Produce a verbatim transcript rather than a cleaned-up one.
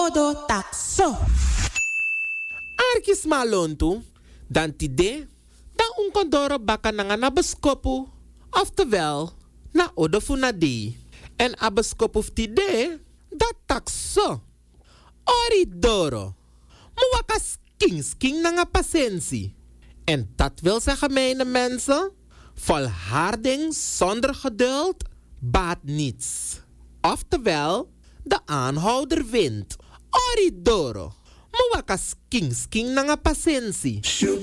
odo takso. Arkis malontu, dan tide, dan unkondoro baka nanga nabeskopu, oftewel, na odo funadi. En abeskopu tide, dat takso. Oridoro, muwaka sking sking nanga pasensi. En dat wil zeggen, mijn mensen, volharding zonder geduld baat niets. Oftewel, de aanhouder wint. Oridoro. Muwaka sking sking nanga pasensi.